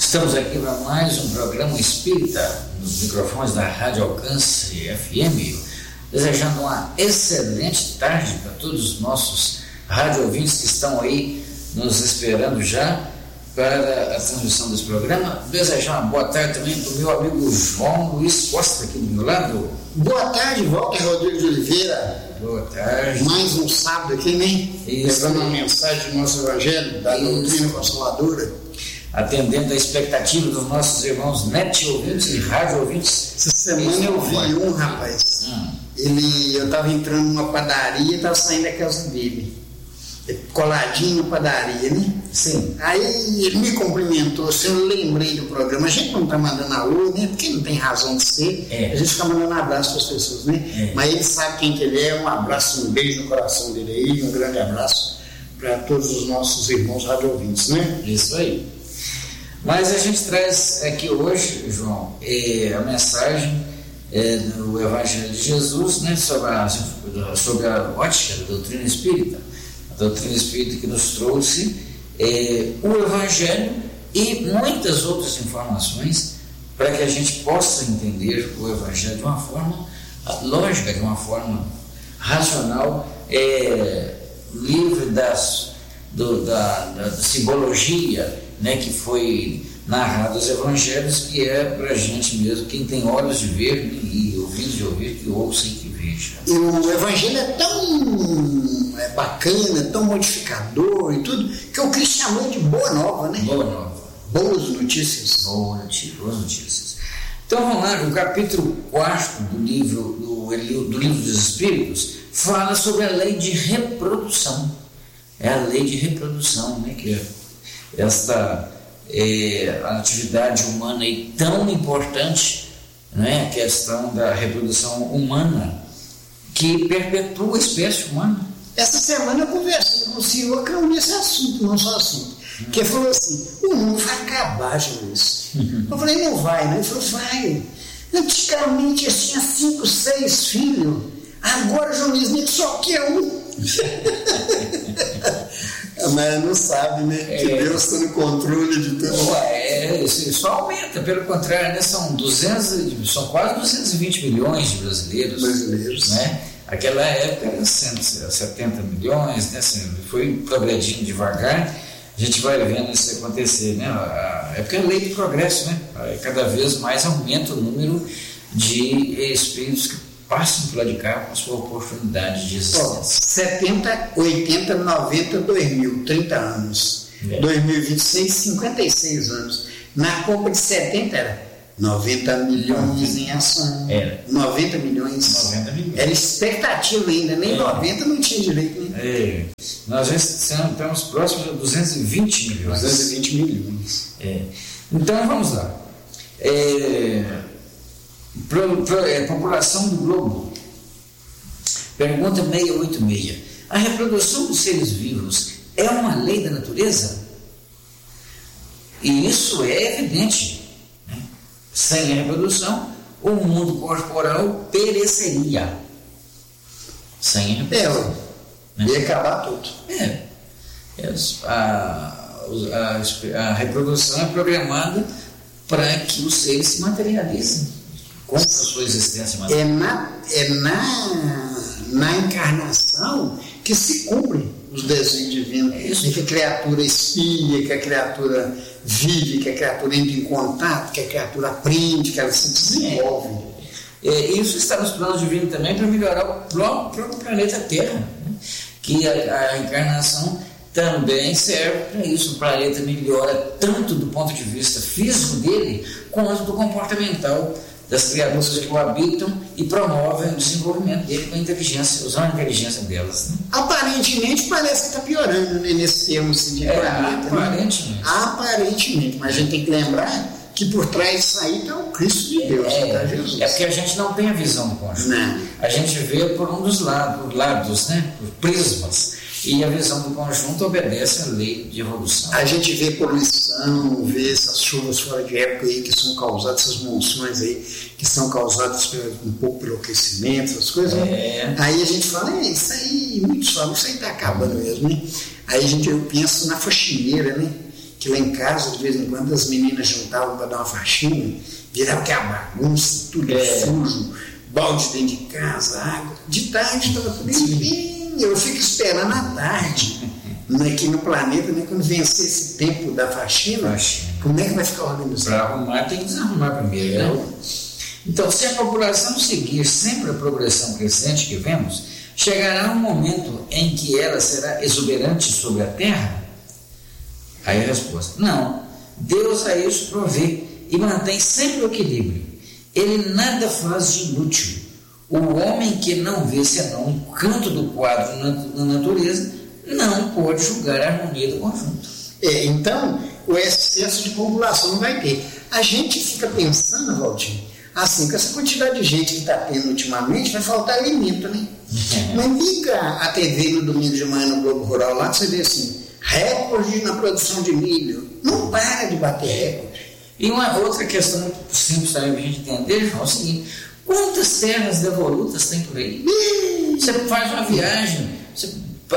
Estamos aqui para mais um programa espírita nos microfones da Rádio Alcance FM, desejando uma excelente tarde para todos os nossos rádio ouvintes que estão aí nos esperando já para a transmissão desse programa. Desejar uma boa tarde também para o meu amigo João Luiz Costa, aqui do meu lado. Boa tarde, Walter Rodrigues de Oliveira. Boa tarde. Mais um sábado aqui, né? Levando a mensagem do nosso Evangelho, da doutrina consoladora. Atendendo a expectativa dos nossos irmãos net ouvintes e rádio ouvintes. Essa semana eu vi um rapaz. Eu estava entrando numa padaria e estava saindo da casa dele. Coladinho na padaria, né? Sim. Aí ele me cumprimentou, assim, eu lembrei do programa. A gente não está mandando alô, né? Porque não tem razão de ser. A gente fica mandando abraço para as pessoas, né? Mas ele sabe quem que ele é. Um abraço, um beijo no coração dele aí, um grande abraço para todos os nossos irmãos rádio ouvintes, né? Isso aí. Mas a gente traz aqui hoje, João, a mensagem do Evangelho de Jesus, né, sobre a ótica da doutrina espírita. A doutrina espírita que nos trouxe o Evangelho e muitas outras informações para que a gente possa entender o Evangelho de uma forma lógica, de uma forma racional, livre da simbologia, né, que foi narrado os evangelhos, que é para a gente mesmo, quem tem olhos de ver, né, e ouvidos de ouvir, que ouça e que veja. E o evangelho é tão bacana, tão modificador e tudo, que o Cristo chamou de boa nova, né? Boa nova. Boas notícias. Boas notícias. Então vamos lá, o capítulo 4 do livro dos Espíritos fala sobre a lei de reprodução. É a lei de reprodução, né, que é esta a atividade humana aí tão importante, né, a questão da reprodução humana que perpetua a espécie humana. Essa semana eu conversei com o senhor que eu vi esse assunto, não só assunto, que ele falou assim: o mundo vai acabar, Luiz. Eu falei: não vai, né? Ele falou: vai. Antigamente eu tinha 5, 6 filhos, agora o Luiz nem só quer um. Mas não sabe, né? Que Deus está no controle de tudo. Isso aumenta, pelo contrário, né? São quase 220 milhões de brasileiros. Né? Aquela época era 170 milhões, né? Foi progredindo devagar. A gente vai vendo isso acontecer, né? É porque é a lei de progresso, né? Cada vez mais aumenta o número de espíritos que passam por lá de cá com a sua oportunidade de existência. 70, 80, 90, 2000, 30 anos. 2026, 56 anos. Na compra de 70 era 90 milhões em ação. 90 milhões. Era expectativa ainda, nem 90 não tinha direito. Né? Nós já estamos próximos a 220 milhões. 220 milhões. Então vamos lá. População do globo. Pergunta 686. A reprodução dos seres vivos é uma lei da natureza? E isso é evidente, né? Sem a reprodução, o mundo corporal pereceria. Sem a reprodução. Ia acabar tudo. A reprodução é programada para que os seres se materializem com a sua existência material. Na encarnação que se cumpre os desígnios divinos, que a criatura espia, que a criatura vive, que a criatura entra em contato, que a criatura aprende, que ela se desenvolve. Isso está nos planos divinos também para melhorar o próprio planeta Terra, né? Que a encarnação também serve para isso. O planeta melhora tanto do ponto de vista físico dele, quanto do comportamental das criaturas que o habitam e promovem o desenvolvimento dele com a inteligência, usando a inteligência delas. Né? Aparentemente parece que está piorando, né, nesse termo assim, de planeta. Aparentemente. Né? Aparentemente, mas a gente tem que lembrar que por trás disso aí está o Cristo de Deus, está Jesus. É porque a gente não tem a visão do conjunto. A gente vê por um dos lados, né, por prismas. E a visão do conjunto obedece à lei de evolução. A gente vê poluição, vê essas chuvas fora de época aí que são causadas, essas monções aí que são causadas um pouco pelo aquecimento, essas coisas. Né? Aí a gente fala, isso aí, muito suave, isso aí está acabando mesmo. Né? Aí eu penso na faxineira, né? que lá em casa, de vez em quando, as meninas juntavam para dar uma faxina, virava aquela bagunça, tudo sujo, balde dentro de casa, água. De tarde estava tudo limpinho. Eu fico esperando à tarde, aqui no planeta, né, quando vencer esse tempo da faxina, como é que vai ficar organizado? Para arrumar, tem que desarrumar primeiro, né? Então, se a população seguir sempre a progressão crescente que vemos, chegará um momento em que ela será exuberante sobre a terra? Aí a resposta: não. Deus a isso provê e mantém sempre o equilíbrio. Ele nada faz de inútil. O homem que não vê senão um canto do quadro na natureza não pode julgar a harmonia do conjunto. Então, o excesso de população não vai ter. A gente fica pensando, Valtinho, assim, com essa quantidade de gente que está tendo ultimamente, vai faltar alimento, né? Mas liga a TV no domingo de manhã no Globo Rural lá, que você vê assim, recorde na produção de milho. Não para de bater recorde. E uma outra questão muito simples também para a gente entender, João, é o seguinte: quantas terras devolutas tem por aí? Você faz uma viagem, você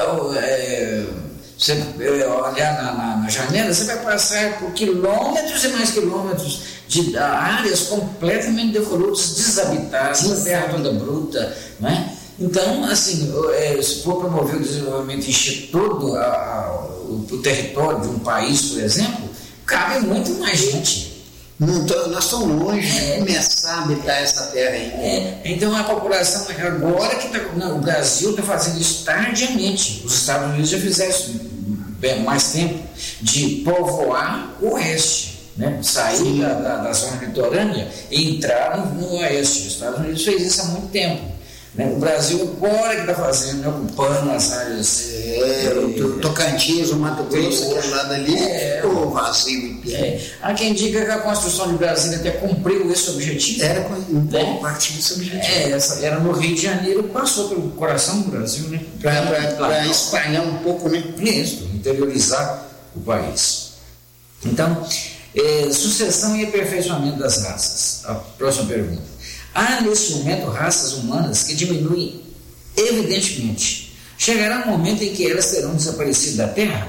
olhar na janela, você vai passar por quilômetros e mais quilômetros de áreas completamente devolutas, desabitadas, a terra toda bruta, né? Então, assim, se for promover o desenvolvimento, encher todo o território de um país, por exemplo, cabe muito mais gente. Nós estamos longe de começar a habitar essa terra ainda. Então a população, agora que o Brasil está fazendo isso tardiamente. Os Estados Unidos já fizeram isso mais tempo, de povoar o oeste, né? Sair da zona litorânea e entrar no oeste. Os Estados Unidos fez isso há muito tempo. O Brasil agora que está fazendo, né, ocupando as áreas Tocantins, o Mato Grosso, aquele lado ali, o vazio. Há quem diga que a construção de Brasília até cumpriu esse objetivo. Era parte desse objetivo. Era no Rio de Janeiro, passou pelo coração do Brasil, né? Para espalhar um pouco, né? Isso, interiorizar o país. Então, sucessão e aperfeiçoamento das raças. A próxima pergunta. Há nesse momento raças humanas que diminuem evidentemente. Chegará um momento em que elas terão desaparecido da Terra?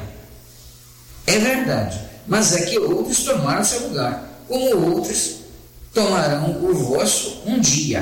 É verdade, mas é que outros tomaram seu lugar, como outros tomarão o vosso um dia.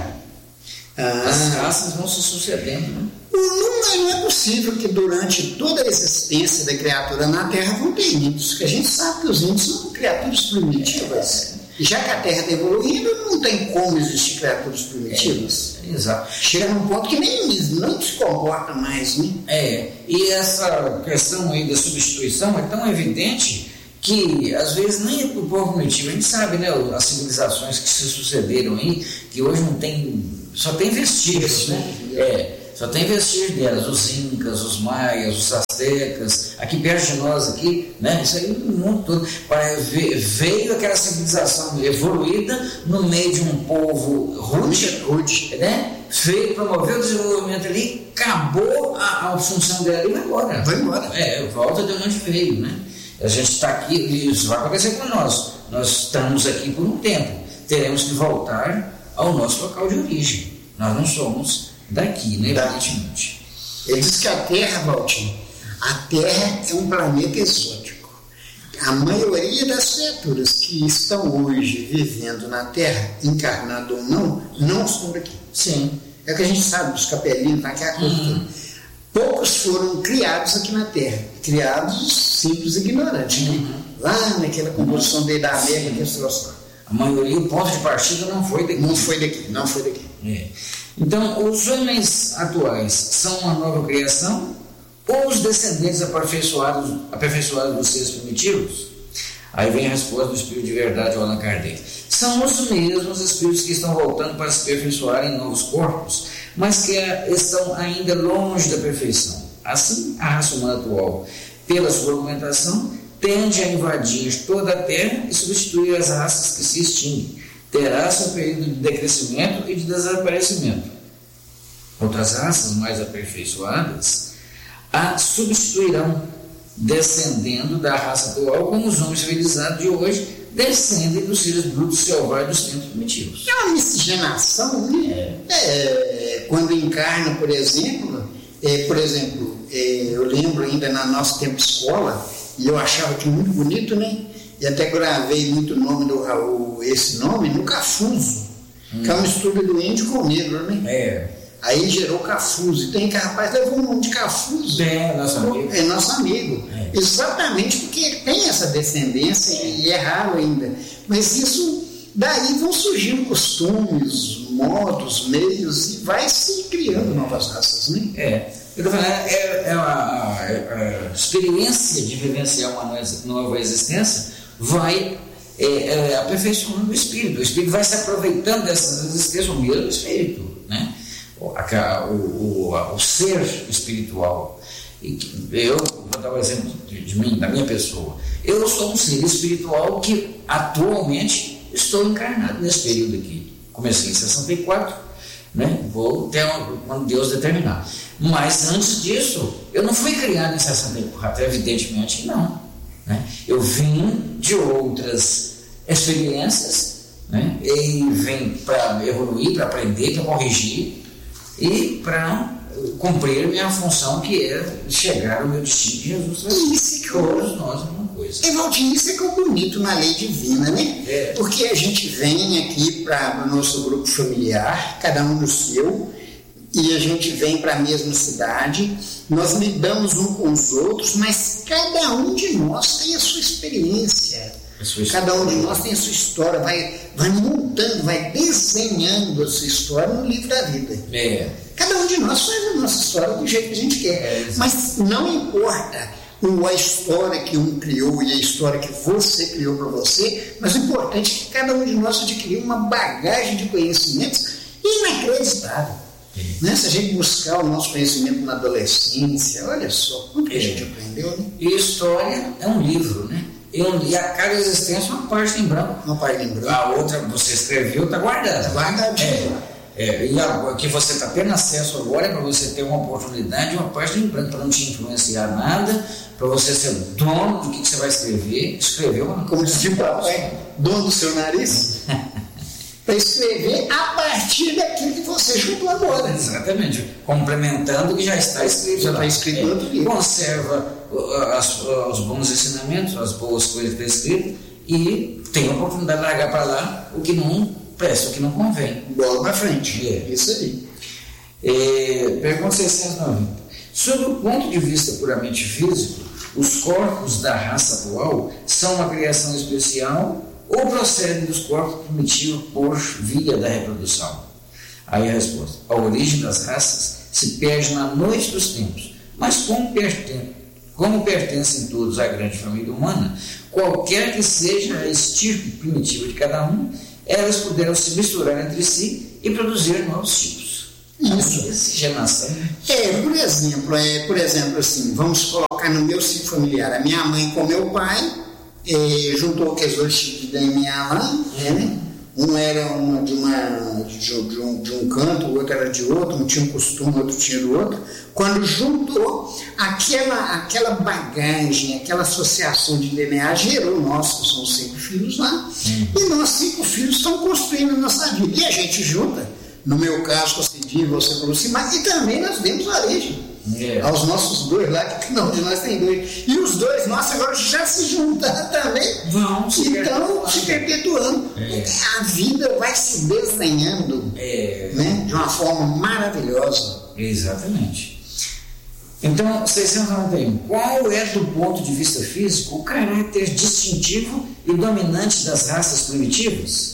As raças vão se sucedendo, né? Não é possível que durante toda a existência da criatura na Terra vão ter índios, porque a gente sabe que os índios são criaturas primitivas. Já que a Terra está evoluindo, não tem como existir criaturas primitivas. Exato. Chega num ponto que nem não se comporta mais, né? E essa questão aí da substituição é tão evidente que às vezes nem é por povo primitivo. A gente sabe, né, as civilizações que se sucederam aí, que hoje não tem, só tem vestígios, né? Só tem vestígios delas, os incas, os maias, os astecas, aqui perto de nós, aqui, né? Isso aí no mundo todo. Veio aquela civilização evoluída no meio de um povo rude, né? Promoveu o desenvolvimento ali, acabou a função dela e vai embora. Volta de onde veio, né? A gente está aqui, isso vai acontecer com nós. Nós estamos aqui por um tempo. Teremos que voltar ao nosso local de origem. Nós não somos daqui, né? Evidentemente. Ele diz que a Terra, Valtinho, a Terra é um planeta exótico. A maioria das criaturas que estão hoje vivendo na Terra, encarnado ou não são daqui. Sim. É o que a gente sabe dos capelinhos, tá aqui a coisa. Poucos foram criados aqui na Terra, criados simples e ignorantes, né? Lá naquela composição da Idade Média que eles trouxeram. A maioria, o ponto de partida não foi daqui. Não foi daqui. Então, os homens atuais são uma nova criação ou os descendentes aperfeiçoados dos seres primitivos? Aí vem a resposta do Espírito de Verdade, Allan Kardec. São os mesmos espíritos que estão voltando para se aperfeiçoar em novos corpos, mas que estão ainda longe da perfeição. Assim, a raça humana atual, pela sua argumentação, tende a invadir toda a Terra e substituir as raças que se extinguem. Terá seu período de decrescimento e de desaparecimento. Outras raças mais aperfeiçoadas a substituirão, descendendo da raça atual, como os homens civilizados de hoje descendem dos filhos brutos selvagens dos tempos primitivos. É uma miscigenação, né? Quando encarna, por exemplo, eu lembro ainda no nosso tempo escola, E eu achava que muito bonito, né? E até gravei muito o nome do Raul, esse nome, no Cafuso, que é uma mistura do índio com o negro, né? Aí gerou Cafuso. E tem que, rapaz, levou o nome de Cafuso. Nosso amigo. É nosso amigo. Exatamente porque ele tem essa descendência e é raro ainda. Mas isso, daí vão surgindo costumes, modos, meios, e vai se criando novas raças, né? Eu estou falando, a experiência de vivenciar uma nova existência vai aperfeiçoando o espírito. O espírito vai se aproveitando dessas existências, o mesmo espírito, né? O ser espiritual. Eu vou dar um exemplo de mim, da minha pessoa. Eu sou um ser espiritual que atualmente estou encarnado nesse período aqui. Comecei em 64, né? Vou até quando Deus determinar. Mas antes disso, eu não fui criado em 64, evidentemente não, né? Eu vim de outras experiências, né? E vim para evoluir, para aprender, para corrigir e para cumprir minha função, que é chegar ao meu destino de Jesus. Isso que todos nós é uma coisa. Valdir, isso é que é bonito na lei divina, né? Porque a gente vem aqui para o nosso grupo familiar, cada um no seu, e a gente vem para a mesma cidade, nós lidamos uns com os outros, mas cada um de nós tem a sua experiência. Cada um de nós tem a sua história, vai montando, vai desenhando a sua história no livro da vida. Cada um de nós faz a nossa história do jeito que a gente quer. Mas não importa a história que um criou e a história que você criou para você, mas o importante é que cada um de nós adquiriu uma bagagem de conhecimentos inacreditável. Né? Se a gente buscar o nosso conhecimento na adolescência, olha só, quanto que a gente aprendeu, né? E história é um livro, né? E a cada existência é uma página em branco. Uma página em branco. A outra você escreveu, está guardada. Está guardadinha. E a que você está tendo acesso agora é para você ter uma oportunidade, uma página em branco, para não te influenciar nada, para você ser dono do que você vai escrever. Escreveu uma coisa. Como disse o papai, dono do seu nariz. Para escrever a partir daquilo que você juntou agora. Exatamente. Complementando o que já está escrito. Já está escrito no outro livro. Conserva os bons ensinamentos, as boas coisas que está escrito, e tem a oportunidade de largar para lá o que não presta, o que não convém. Bola para frente. Isso aí. Pergunta 690. Sob o ponto de vista puramente físico, os corpos da raça atual são uma criação especial ou procedem dos corpos primitivos por via da reprodução? Aí a resposta: a origem das raças se perde na noite dos tempos, mas como pertencem todos à grande família humana, qualquer que seja a estirpe primitiva de cada um, elas puderam se misturar entre si e produzir novos tipos. Isso. Geração. Por exemplo, assim, vamos colocar no meu ciclo familiar, a minha mãe com meu pai, juntou aqueles dois tipos de DNA lá, né? Um era de um canto, o outro era de outro, um tinha um costume, o outro tinha do outro. Quando juntou, aquela bagagem, aquela associação de DNA gerou nós, que somos 5 filhos lá, e nós 5 filhos estamos construindo a nossa vida. E a gente junta, no meu caso, com a Cidinha, você com o Lucimar, e também nós demos origem aos nossos 2 lá, que cada um de nós tem 2. E os 2 nossos agora já se juntaram também. Então, se perpetuando. A vida vai se desenhando né, de uma forma maravilhosa. Exatamente. Então, 691. Qual é, do ponto de vista físico, o caráter distintivo e dominante das raças primitivas?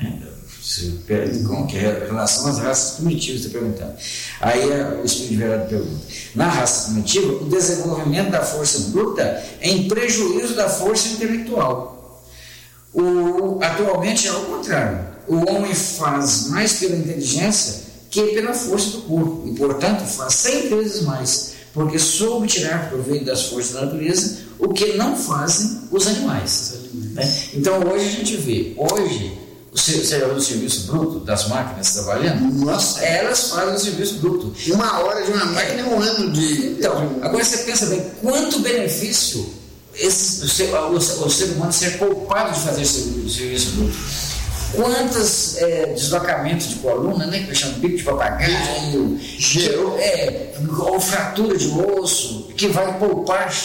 Com que é relação às raças primitivas, está perguntando. Aí o Espírito de Verdade pergunta: na raça primitiva, o desenvolvimento da força bruta é em prejuízo da força intelectual. Atualmente é ao contrário. O homem faz mais pela inteligência que pela força do corpo, e portanto faz 100 vezes mais, porque soube tirar proveito das forças da natureza o que não fazem os animais. Né? Então hoje a gente vê, você já viu o serviço bruto das máquinas trabalhando? Nossa. Elas fazem o serviço bruto. 1 hora de uma máquina é 1 ano de... Então, agora você pensa bem, quanto benefício o ser humano ser poupado de fazer esse serviço bruto. Quantos deslocamentos de coluna, né, que chamam bico de papagaio, ou fratura de osso, que vai poupar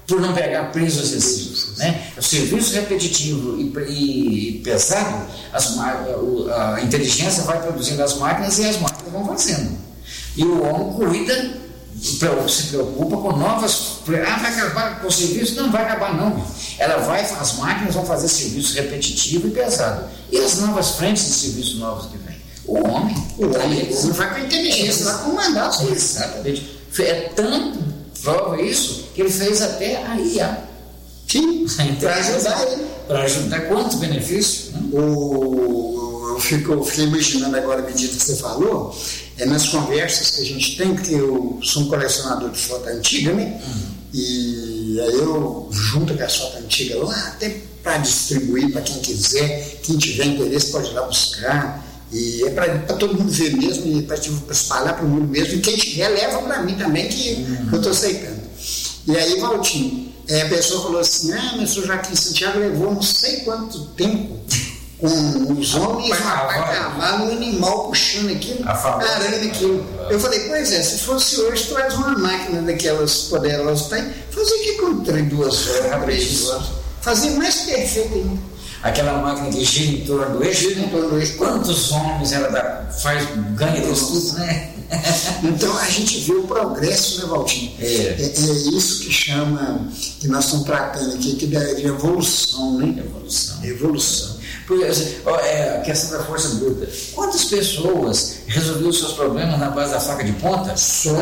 por não pegar preços excessivos, né? O serviço repetitivo e pesado, a inteligência vai produzindo as máquinas e as máquinas vão fazendo. E o homem cuida, se preocupa com novas... vai acabar com o serviço? Não vai acabar não. As máquinas vão fazer serviço repetitivo e pesado. E as novas frentes de serviço novos que vem? O homem vai com a inteligência, vai comandar as coisas. Exatamente. É tanto prova isso que ele fez até a IA. Sim, para ajudar ele. Para ajudar, quanto benefício? Né? Eu fiquei imaginando agora, à medida que você falou, nas conversas que a gente tem, porque eu sou um colecionador de foto antiga, né? E aí eu junto com a foto antiga lá, até para distribuir para quem quiser, quem tiver interesse pode ir lá buscar. E é para todo mundo ver mesmo, e para espalhar para o mundo mesmo. E quem tiver, leva para mim também, que eu estou aceitando. E aí, Valtinho, a pessoa falou assim: mas o Joaquim Santiago levou não sei quanto tempo com os homens, um cavalo, um animal puxando aquilo, arando aquilo. Eu falei: pois é, se fosse hoje, traz uma máquina daquelas poderosas, fazer aqui com 2 horas, 3 horas. Fazer mais perfeito ainda. Aquela máquina que gira em torno do eixo, quantos homens ela ganha disso tudo, né? Então a gente vê o progresso, né, Valtinho? É isso que nós estamos tratando aqui, que é de evolução, né? Evolução. Porque, a questão da força bruta. Quantas pessoas resolveram seus problemas na base da faca de ponta?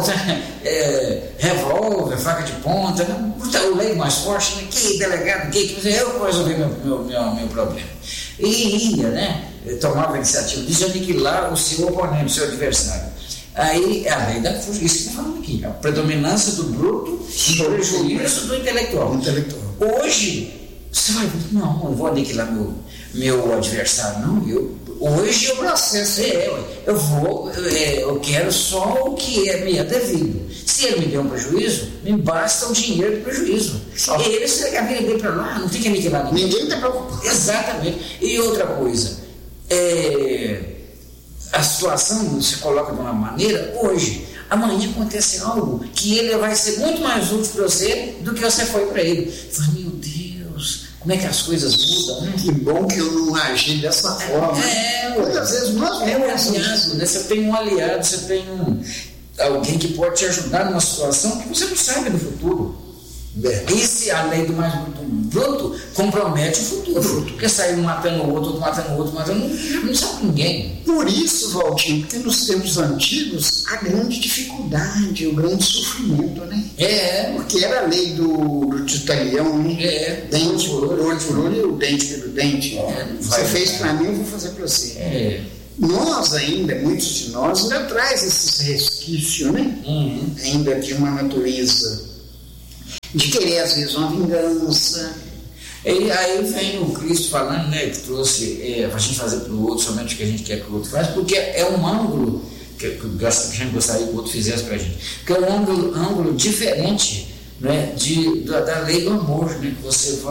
Revólver, faca de ponta, o lei mais forte, né? Que delegado, eu vou resolver meu problema. E ia, né? Tomava a iniciativa de aniquilar o seu oponente, o seu adversário. Aí a lei da força, isso que eu estou falando aqui, a predominância do bruto e o prejuízo do intelectual. Hoje, você vai dizer: não, eu vou aniquilar meu adversário, não, hoje eu processo, eu quero só o que me é devido. Se ele me der um prejuízo, me basta o dinheiro do prejuízo. Ele, se ele quer vir para lá, não tem que aniquilar ninguém está preocupado. Exatamente. E outra coisa, a situação se coloca de uma maneira, hoje, amanhã acontece algo que ele vai ser muito mais útil para você do que você foi para ele. Fala: meu Deus, como é que as coisas mudam, né? Que bom que eu não agi dessa forma. Muitas vezes nós um aliado, né? Você tem um aliado, você tem alguém que pode te ajudar numa situação que você não sabe do futuro. Esse, a lei do mais bruto, compromete o futuro. Porque sair um matando o outro não sabe ninguém. Por isso, Valtinho, porque nos tempos antigos, a grande dificuldade, o grande sofrimento, né? Porque era a lei do titalião, né? Dente por olho e o dente pelo dente. Você fez para mim, eu vou fazer para você. Nós ainda, muitos de nós, ainda traz esses resquícios, né? Ainda de uma natureza de querer, às vezes, uma vingança. E aí vem o Cristo falando, né, que trouxe para a gente fazer para o outro somente o que a gente quer que o outro faça, porque é um ângulo que a gente gostaria que o outro fizesse para a gente, que é um ângulo diferente, né, da lei do amor, né, que você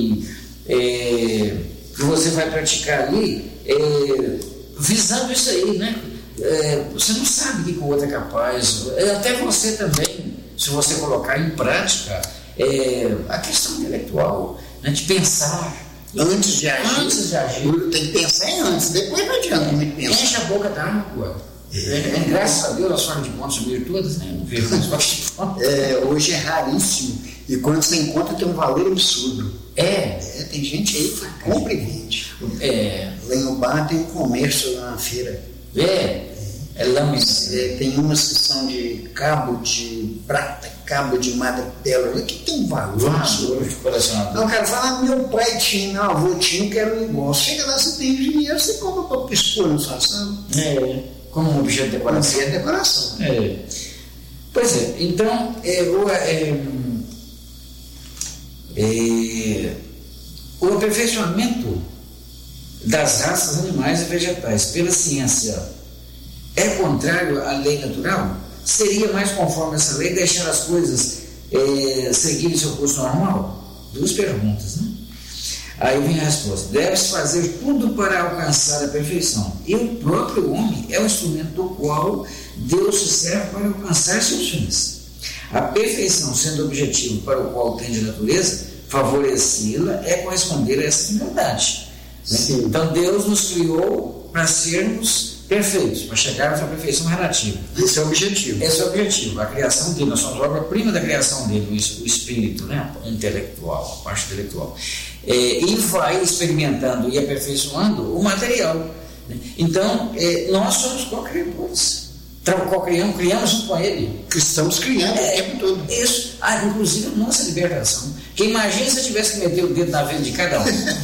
vai praticar ali, visando isso aí, né? Você não sabe o que o outro é capaz, até você também, se você colocar em prática a questão intelectual, né, de pensar antes de agir. Tem que pensar antes, depois não adianta muito pensar. Enche a boca d'água. Graças a Deus as formas de ponta subiram todas, né? Não vejo mais formas de ponta. Hoje é raríssimo, e quando você encontra tem um valor absurdo. Tem gente aí que compra e vende. Lá no bar tem um comércio lá na feira. Tem umas que são de cabo de prata, cabo de madrepérola, que tem um valor absurdo. Não, o cara fala: meu pai tinha, meu avô tinha, que era um negócio. Chega lá, você tem dinheiro, você compra para pispor na sua sala. Como um objeto de decoração. Pois é, então, o aperfeiçoamento das raças animais e vegetais pela ciência é contrário à lei natural? Seria mais conforme essa lei deixar as coisas seguirem seu curso normal? 2 perguntas, né? Aí vem a resposta: deve-se fazer tudo para alcançar a perfeição, e o próprio homem é o instrumento do qual Deus se serve para alcançar seus fins. A perfeição sendo o objetivo para o qual tende a natureza, favorecê-la é corresponder a essa finalidade. Né? Então Deus nos criou para sermos perfeitos, para chegarmos à perfeição relativa. Esse é o objetivo. Esse é o objetivo, a criação dele. Nós somos a obra-prima da criação dele, o espírito, né? Intelectual, a parte intelectual. E vai experimentando e aperfeiçoando o material. Né? Então, nós somos co-criadores. Criamos junto com ele. Estamos criando o tempo todo. Isso. Inclusive a nossa libertação. Que imagina se eu tivesse que meter o dedo na veia de cada um.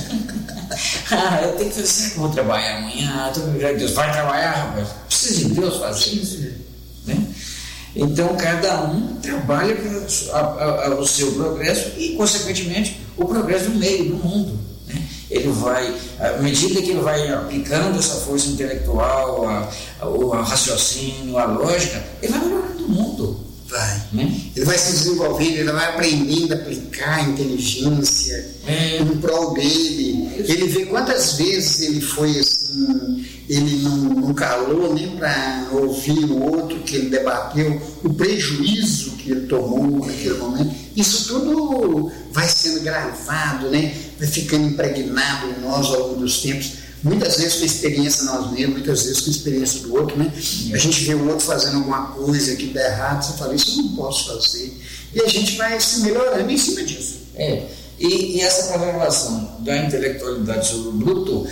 Eu tenho que fazer, será que eu vou trabalhar amanhã? Deus vai trabalhar, rapaz. Precisa de Deus fazer isso. Né? Então cada um trabalha para o seu progresso e, consequentemente, o progresso do meio, do mundo. Né? Ele vai, à medida que ele vai aplicando essa força intelectual, o raciocínio, a lógica, ele vai melhorando o mundo. Vai. Ele vai se desenvolvendo, ele vai aprendendo a aplicar a inteligência em prol dele. Ele vê quantas vezes ele foi assim, ele não calou nem para ouvir o outro que ele debateu, o prejuízo que ele tomou naquele momento. Isso tudo vai sendo gravado, né? Vai ficando impregnado em nós ao longo dos tempos. Muitas vezes com a experiência nós mesmos, muitas vezes com a experiência do outro, né? A gente vê o outro fazendo alguma coisa que dá errado, você fala, isso eu não posso fazer. E a gente vai se melhorando em cima disso. E essa correlação da intelectualidade sobre o bruto,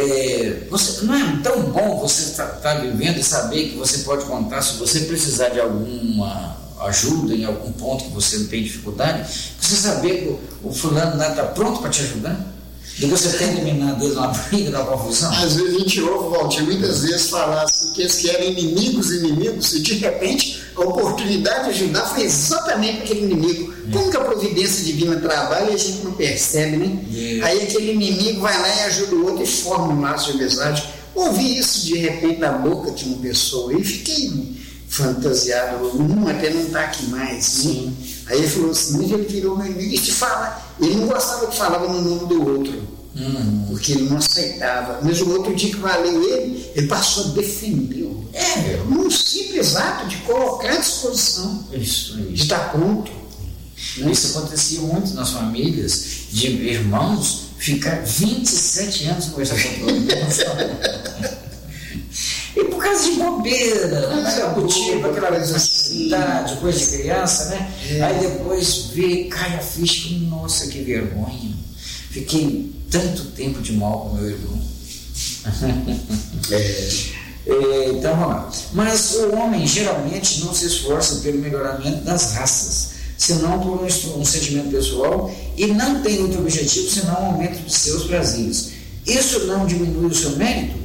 não é tão bom você estar vivendo e saber que você pode contar se você precisar de alguma ajuda em algum ponto que você tem dificuldade, você saber que o fulano está pronto para te ajudar? E você tem eliminado ele na briga, na confusão? Às vezes a gente ouve, Valdir, muitas vezes falar assim, que eles querem inimigos, e de repente a oportunidade de ajudar foi exatamente aquele inimigo. Como que a providência divina trabalha e a gente não percebe, né? Aí aquele inimigo vai lá e ajuda o outro e forma um laço de amizade. Ouvi isso de repente na boca de uma pessoa e fiquei fantasiado, até não está aqui mais. Sim. Aí ele falou assim, mas ele virou meu inimigo e te fala. Ele não gostava que falava no nome do outro, porque ele não aceitava. Mas o outro dia que valeu ele passou a defendê-lo. Num simples ato de colocar à disposição. Isso. De estar pronto. Né? Isso acontecia muito nas famílias, de irmãos ficar 27 anos conversando com todo mundo. E por causa de bobeira, aquela necessidade, coisa de criança, né? Aí depois cai a ficha, nossa, que vergonha. Fiquei tanto tempo de mal com meu irmão. Então vamos lá. Mas o homem geralmente não se esforça pelo melhoramento das raças, senão por um sentimento pessoal, e não tem outro objetivo senão o aumento de seus prazeres. Isso não diminui o seu mérito?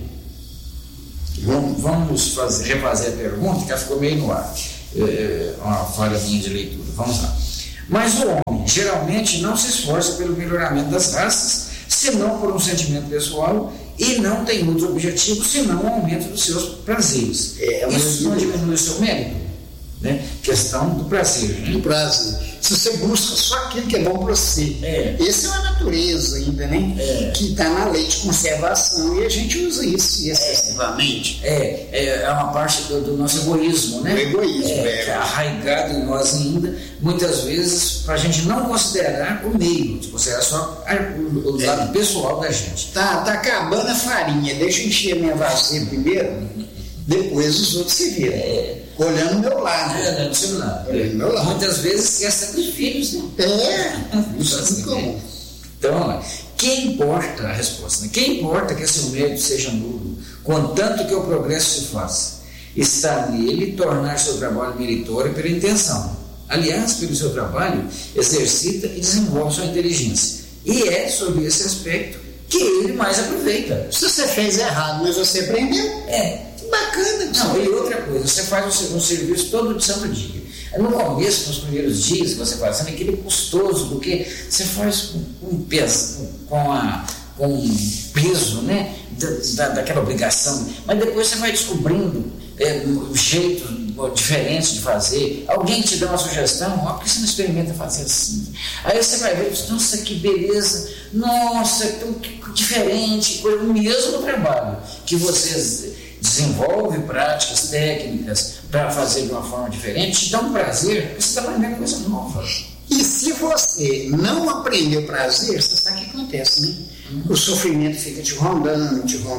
Vamos refazer a pergunta, que ela ficou meio no ar. Uma falha minha de leitura. Vamos lá. Mas o homem geralmente não se esforça pelo melhoramento das raças, senão por um sentimento pessoal, e não tem outro objetivo senão o aumento dos seus prazeres. Isso não diminui o seu mérito? Né? Questão do prazer. Né? Do prazer. Se você busca só aquilo que é bom para você. Essa é uma natureza ainda, né? Que está na lei de conservação e a gente usa isso excessivamente. É uma parte do nosso egoísmo, né? O egoísmo, que é arraigado em nós ainda, muitas vezes, para a gente não considerar o meio, considerar só o lado pessoal da gente. Tá acabando a farinha, deixa eu encher a minha vasilha primeiro, depois os outros se viram. Olhando o meu lado. Olhando o seu lado. Muitas vezes esquece dos filhos, né? Isso é muito comum. Então, vamos lá. Quem importa a resposta? Né? Quem importa que seu mérito seja nulo, contanto que o progresso se faça? Está nele tornar seu trabalho meritório pela intenção. Aliás, pelo seu trabalho, exercita e desenvolve sua inteligência. E é sobre esse aspecto que ele mais aproveita. Se você fez errado, mas você aprendeu, bacana. Não, e outra coisa, você faz um serviço todo de santo dia. No começo, nos primeiros dias que você faz, aquele custoso, porque você faz com peso, com um peso, né, daquela obrigação, mas depois você vai descobrindo jeitos diferentes de fazer. Alguém te dá uma sugestão, por que você não experimenta fazer assim? Aí você vai ver, nossa, que beleza, nossa, que diferente, o mesmo trabalho que você desenvolve práticas técnicas para fazer de uma forma diferente, te dá um prazer, você está aprendendo coisa nova. E se você não aprender o prazer, você sabe o que acontece, né? O sofrimento fica te rondando,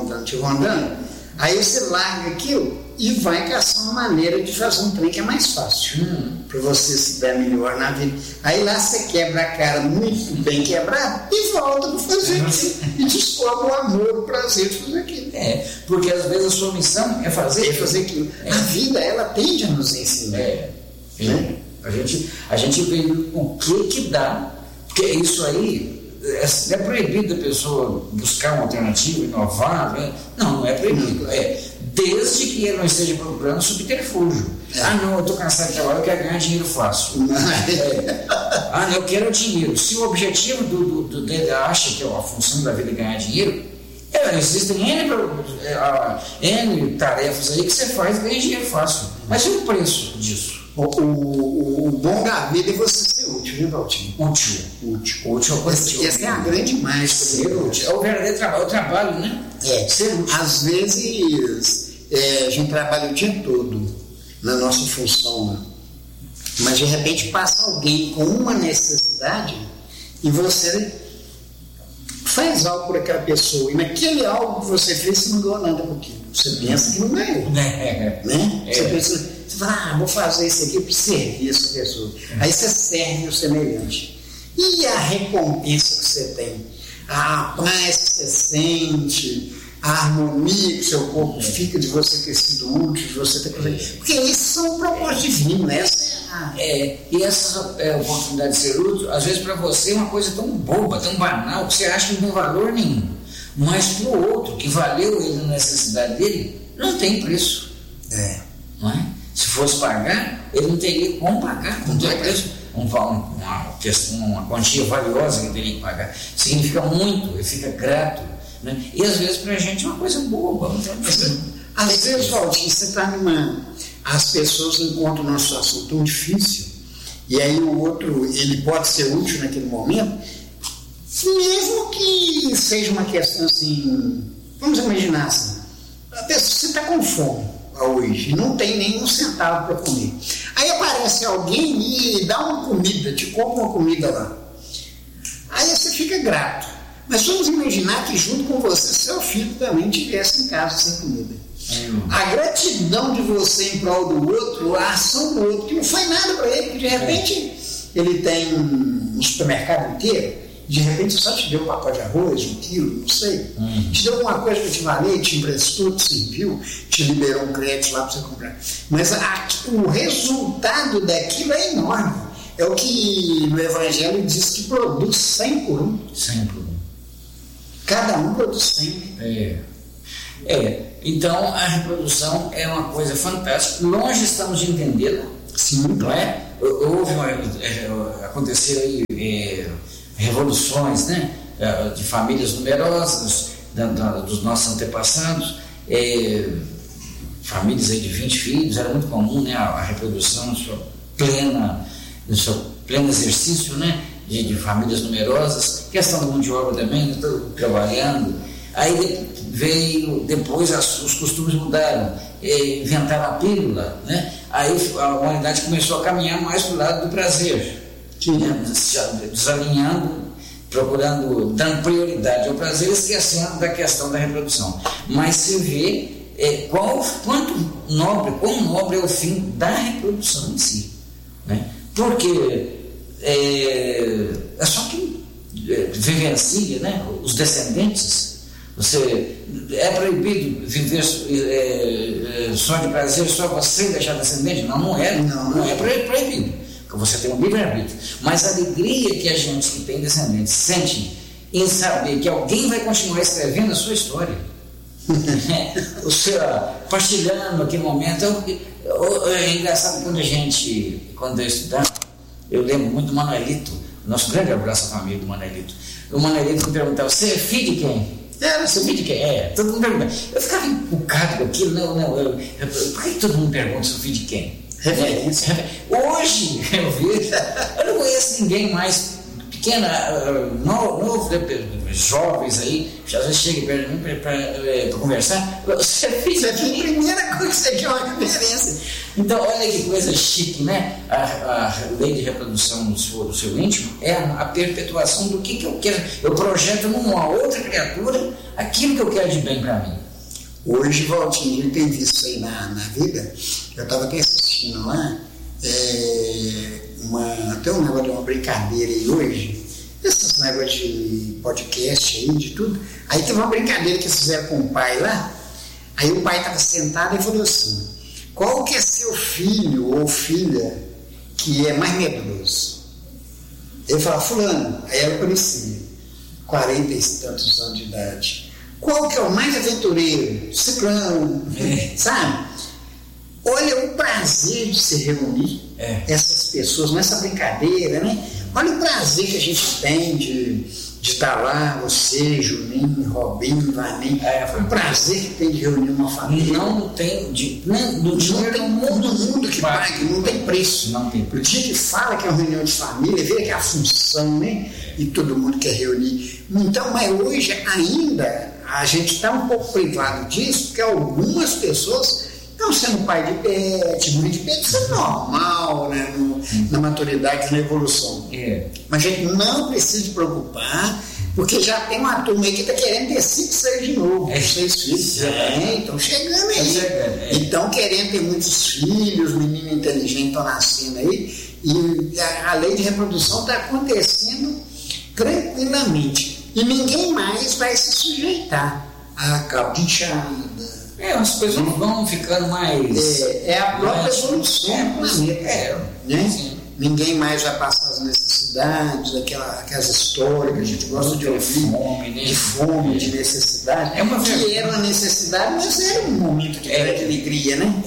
aí você larga aquilo e vai caçar uma maneira de fazer um trem que é mais fácil, para você se dar melhor na vida. Aí lá você quebra a cara muito bem quebrado e volta para fazer aquilo. E descobre o amor, o prazer de fazer aquilo. Porque às vezes a sua missão é fazer aquilo. A vida, ela tende a nos ensinar. Né? A gente vê o que dá, porque isso aí é proibido a pessoa buscar uma alternativa, inovar, né? Não é proibido, desde que ele não esteja procurando subterfúgio. Não, eu estou cansado de trabalhar, eu quero ganhar dinheiro fácil. Não, eu quero dinheiro. Se o objetivo dele acha que a função da vida é ganhar dinheiro, existem N tarefas aí que você faz e ganha dinheiro fácil. Mas e o preço disso? O bom da vida é você ser útil, viu, Valtinho? Útil ao coletivo. Essa é a grande mágica. Ser útil. É o verdadeiro trabalho. O trabalho, né? Ser útil. Às vezes, a gente trabalha o dia todo na nossa função, né? Mas de repente passa alguém com uma necessidade e você faz algo por aquela pessoa. E naquele algo que você fez, você não ganhou nada por aquilo. Você pensa que não ganhou. Né? Você pensa... Você fala, vou fazer isso aqui para servir essa pessoa. Aí você serve o semelhante. E a recompensa que você tem? A paz que você sente, a harmonia que seu corpo fica de você ter sido útil, de você ter conseguido. Porque esses são propósitos divinos, né? E essa oportunidade de ser útil, às vezes para você é uma coisa tão boba, tão banal, que você acha que não tem valor nenhum. Mas para o outro, que valeu ele na necessidade dele, não tem preço. Não é? Se fosse pagar, ele não teria como pagar, não teria preço. Uma quantia valiosa que ele teria que pagar. Significa muito, ele fica grato. Né? E às vezes para a gente é uma coisa boba. Às vezes, Valtinho, você está as pessoas encontram uma situação tão difícil, e aí o outro, ele pode ser útil naquele momento, mesmo que seja uma questão assim, vamos imaginar assim, a pessoa, você está com fome hoje, não tem nenhum centavo para comer. Aí aparece alguém e dá uma comida, te compra uma comida lá. Aí você fica grato. Mas vamos imaginar que junto com você, seu filho também estivesse em casa sem comida. A gratidão de você em prol do outro, a ação do outro, que não foi nada para ele, que de repente ele tem um supermercado inteiro, de repente só te deu um pacote de arroz, 1 quilo, não sei, te deu alguma coisa para te valer, te emprestou, te serviu, te liberou um crédito lá para você comprar. Mas o resultado daquilo é enorme. É o que no Evangelho diz que produz 100 por 1. 100 por 1. Cada um produz 100. Então a reprodução é uma coisa fantástica. Longe estamos de entendê-la. Sim. Não é? Aconteceram aí revoluções, né? De famílias numerosas, dos nossos antepassados, famílias aí de 20 filhos, era muito comum, né? A reprodução no seu pleno exercício, né? De famílias numerosas, questão da mão de obra também, trabalhando. Aí veio, depois os costumes mudaram, inventaram a pílula, né? Aí a humanidade começou a caminhar mais para o lado do prazer, né? Desalinhando, procurando, dando prioridade ao prazer, esquecendo da questão da reprodução. Mas se vê quão nobre é o fim da reprodução em si, né? Porque é só quem vivencia, né? Os descendentes. É proibido viver só de prazer, só você deixar descendente? Não é proibido, porque você tem um livre-arbítrio. Mas a alegria que a gente que tem descendentes sente em saber que alguém vai continuar escrevendo a sua história, o seu partilhando aquele momento. É engraçado quando eu estudava, eu lembro muito do Manuelito, nosso grande abraço à família do Manuelito. O Manuelito me perguntava: você é filho de quem? Seu filho de quem? Todo mundo pergunta. Eu ficava encucado com aquilo. Por que todo mundo pergunta seu filho de quem? Hoje eu vejo, eu não conheço ninguém mais pequena, jovens aí, às vezes chegam perto de mim para conversar. Você fez a primeira coisa que você tinha uma diferença. Então, olha que coisa chique, né? A lei de reprodução do seu íntimo é a perpetuação do que eu quero. Eu projeto numa outra criatura aquilo que eu quero de bem para mim. Hoje, Valtinho, ele tem visto isso aí na vida. Eu estava até assistindo lá. Tem um negócio de uma brincadeira aí hoje, esses negócios de podcast aí, de tudo. Aí teve uma brincadeira que eles fizeram com o pai lá. Aí o pai estava sentado e falou assim: qual que é seu filho ou filha que é mais medroso? Ele falou: fulano. Aí ela conhecia, 40 e tantos anos de idade. Qual que é o mais aventureiro? Ciclano, sabe? Olha o prazer de se reunir essas pessoas nessa brincadeira, né? Olha o prazer que a gente tem de estar lá, você, Juninho, Robinho, Vaninho. O prazer que tem de reunir uma família. Não tem mundo que pague, não tem preço. Não tem preço. O dia que fala que é uma reunião de família, vê que é a função, né? E todo mundo quer reunir. Então, mas hoje ainda a gente está um pouco privado disso, porque algumas pessoas estão sendo pai de pet, mãe de pet, isso é normal, né? Na maturidade, na evolução. Mas a gente não precisa se preocupar, porque já tem uma turma aí que está querendo ter 5, 6 de novo, 6 filhos, estão chegando aí. Estão querendo ter muitos filhos, meninos inteligentes estão nascendo aí, e a lei de reprodução está acontecendo tranquilamente. E ninguém mais vai se sujeitar à caprichada. As coisas vão ficando mais. É a própria evolução do planeta. Né? Ninguém mais vai passar as necessidades, aquelas histórias que a gente gosta de ouvir, de fome, de necessidade. Que era uma necessidade, mas era um momento de grande alegria, né?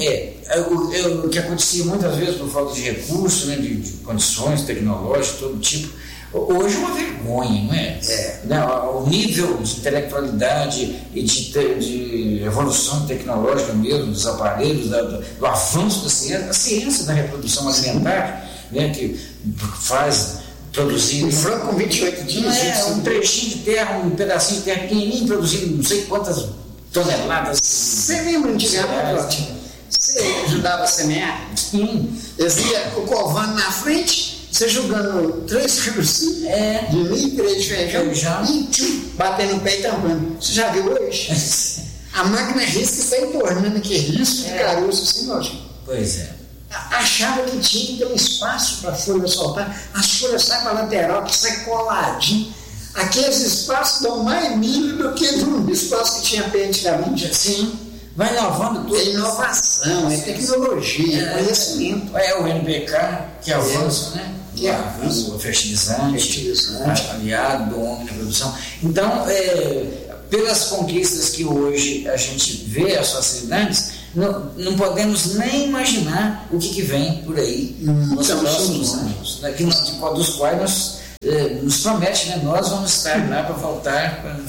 O que acontecia muitas vezes por falta de recursos, né, de condições tecnológicas, todo tipo. Hoje é uma vergonha, não é? O nível de intelectualidade e de evolução tecnológica mesmo, dos aparelhos, do avanço da ciência, a ciência da reprodução alimentar, né, que faz produzir... Um frango com 28 dias. Um trechinho de terra, um pedacinho de terra pequenininho, produzindo não sei quantas toneladas. Você lembra antigamente, você ajudava a semear? Sim. Dizia o covando na frente... Você jogando 3 quilos de milho, 3 de feijão e batendo o pé e tampando. Você já viu hoje? A máquina risca e sai tornando aquele risco de caroço assim, lógico. Pois é. Achava que tinha que ter um espaço para a folha soltar. As folhas saem para a lateral, que sai coladinho. Aqueles espaços dão mais milho do que no espaço que tinha pé antigamente. Sim. Vai inovando tudo. É inovação, é tecnologia, é conhecimento. O NPK que avança, né? Que avança. O fertilizante, aliado do homem na produção. Então, pelas conquistas que hoje a gente vê, as facilidades, não podemos nem imaginar o que vem por aí nos próximos anos, né? Dos quais nos promete, né? Nós vamos estar lá para voltar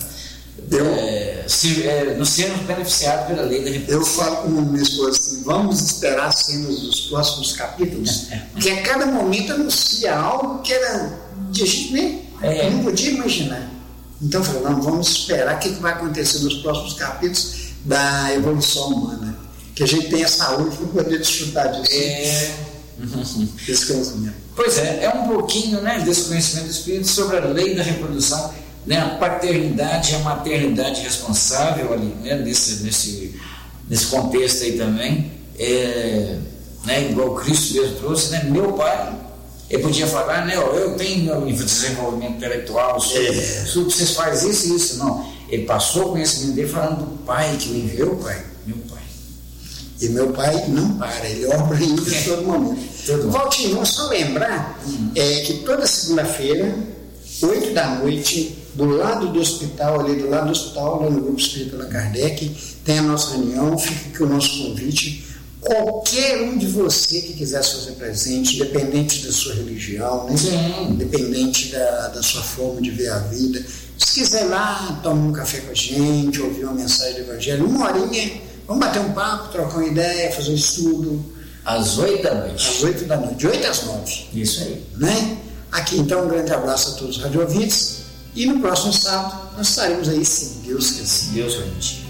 nos sermos beneficiados pela lei da reprodução. Eu falo com minha esposa assim: vamos esperar as cenas dos próximos capítulos, porque a cada momento anuncia algo que era de a gente nem não podia imaginar. Então eu falei: não, vamos esperar o que vai acontecer nos próximos capítulos da evolução humana, que a gente tenha saúde para poder desfrutar disso. Desse conhecimento. Pois é um pouquinho, né, desse conhecimento do Espírito sobre a lei da reprodução, né, a paternidade e a maternidade responsável ali, né, nesse contexto aí também, né, igual o Cristo mesmo trouxe, né, meu pai, ele podia falar, né, eu tenho meu desenvolvimento intelectual, vocês fazem isso e isso, não, ele passou o conhecimento dele falando do pai que o enviou, meu pai. E meu pai não para, ele obra ainda a todo momento. Valtinho, vamos só lembrar que toda segunda-feira, 8 da noite, do lado do hospital, lá no Grupo Espírita Allan Kardec, tem a nossa reunião, fica aqui o nosso convite. Qualquer um de você que quiser se fazer presente, independente da sua religião, né? Independente da sua forma de ver a vida, se quiser lá, tomar um café com a gente, ouvir uma mensagem do Evangelho, 1 horinha, vamos bater um papo, trocar uma ideia, fazer um estudo. Às 8 da noite. Às 8 da noite, de 8 às 9. Isso aí. Né? Aqui, então, um grande abraço a todos os radiovintes. E no próximo sábado, nós estaremos aí, se Deus quiser. Se Deus permitir.